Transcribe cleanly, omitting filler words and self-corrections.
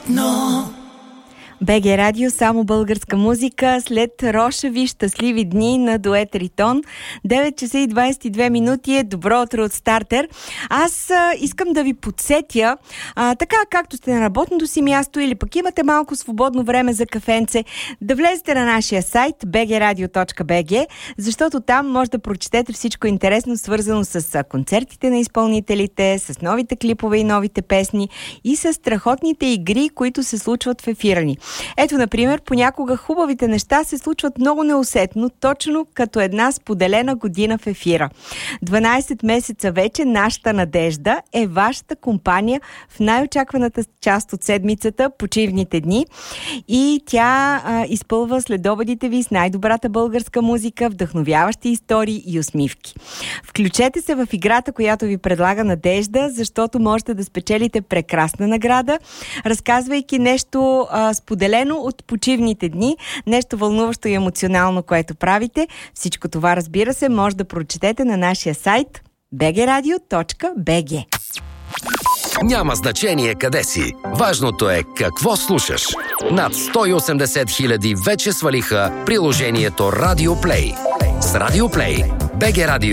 Етно. БГ Радио, само българска музика след рошеви щастливи дни на дует Ритон. 9 часа и 22 минути е добро утро от Стартер. Аз искам да ви подсетя, така както сте на работното си място или пък имате малко свободно време за кафенце, да влезете на нашия сайт bgradio.bg, защото там може да прочетете всичко интересно, свързано с концертите на изпълнителите, с новите клипове и новите песни и с страхотните игри, които се случват в ефира ни. Ето, например, понякога хубавите неща се случват много неусетно, точно като една споделена година в ефира. 12 месеца вече нашата надежда е вашата компания в най-очакваната част от седмицата, почивните дни, и тя изпълва следобедите ви с най-добрата българска музика, вдъхновяващи истории и усмивки. Включете се в играта, която ви предлага Надежда, защото можете да спечелите прекрасна награда, разказвайки нещо споделено от почивните дни, нещо вълнуващо и емоционално, което правите. Всичко това, разбира се, може да прочетете на нашия сайт bgradio.bg. Няма значение къде си. Важното е какво слушаш. Над 180 000 вече свалиха приложението Radio Play. С Radio Play, BG Radio